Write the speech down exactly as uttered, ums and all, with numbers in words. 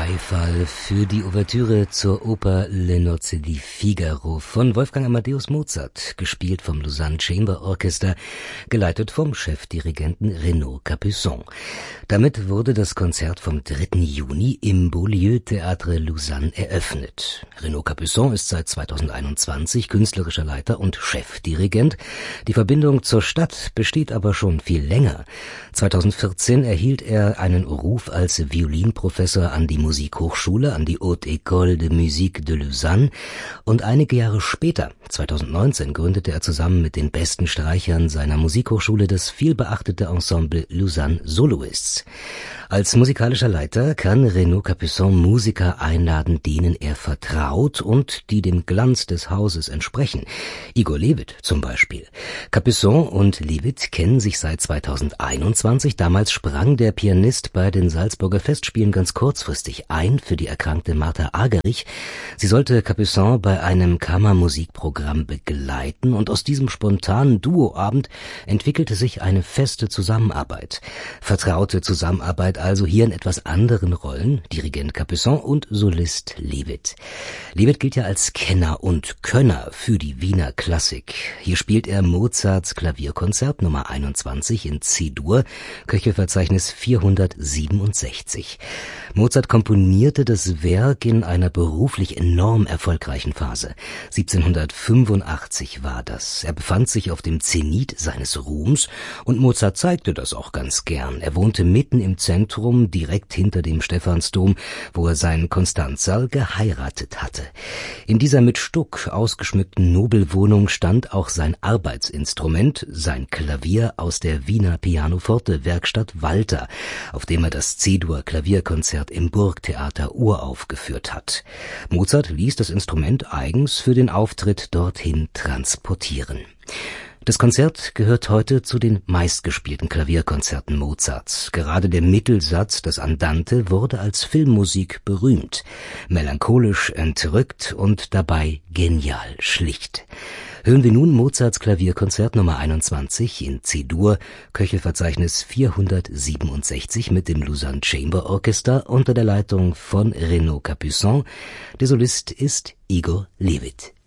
Beifall für die Ouvertüre zur Oper Le Nozze di Figaro von Wolfgang Amadeus Mozart, gespielt vom Lausanne Chamber Orchestra, geleitet vom Chefdirigenten Renaud Capuçon. Damit wurde das Konzert vom dritten Juni im Beaulieu Théâtre Lausanne eröffnet. Renaud Capuçon ist seit zweitausendeinundzwanzig künstlerischer Leiter und Chefdirigent. Die Verbindung zur Stadt besteht aber schon viel länger. zweitausendvierzehn erhielt er einen Ruf als Violinprofessor an die Musikhochschule, an die Haute École de Musique de Lausanne, und einige Jahre später, zweitausendneunzehn, gründete er zusammen mit den besten Streichern seiner Musikhochschule das vielbeachtete Ensemble Lausanne Soloists. Als musikalischer Leiter kann Renaud Capuçon Musiker einladen, denen er vertraut und die dem Glanz des Hauses entsprechen. Igor Levit zum Beispiel. Capuçon und Levit kennen sich seit zweitausendeinundzwanzig. Damals sprang der Pianist bei den Salzburger Festspielen ganz kurzfristig ein für die erkrankte Martha Argerich. Sie sollte Capuçon bei einem Kammermusikprogramm begleiten, und aus diesem spontanen Duoabend entwickelte sich eine feste Zusammenarbeit. Vertraute Zusammenarbeit also hier in etwas anderen Rollen, Dirigent Capuçon und Solist Levit. Levit gilt ja als Kenner und Könner für die Wiener Klassik. Hier spielt er Mozarts Klavierkonzert Nummer einundzwanzig in C-Dur, Köchelverzeichnis vierhundertsiebenundsechzig. Mozart komponierte das Werk in einer beruflich enorm erfolgreichen Phase. siebzehnhundertfünfundachtzig war das. Er befand sich auf dem Zenit seines Ruhms, und Mozart zeigte das auch ganz gern. Er wohnte mitten im Zentrum, direkt hinter dem Stephansdom, wo er seinen Konstanzerl geheiratet hatte. In dieser mit Stuck ausgeschmückten Nobelwohnung stand auch sein Arbeitsinstrument, sein Klavier aus der Wiener Pianoforte-Werkstatt Walter, auf dem er das C-Dur-Klavierkonzert im Burgtheater uraufgeführt hat. Mozart ließ das Instrument eigens für den Auftritt dorthin transportieren. Das Konzert gehört heute zu den meistgespielten Klavierkonzerten Mozarts. Gerade der Mittelsatz, das Andante, wurde als Filmmusik berühmt. Melancholisch, entrückt und dabei genial schlicht. Hören wir nun Mozarts Klavierkonzert Nummer einundzwanzig in C-Dur, Köchelverzeichnis vierhundertsiebenundsechzig mit dem Lausanne Chamber Orchestra unter der Leitung von Renaud Capuçon. Der Solist ist Igor Levit.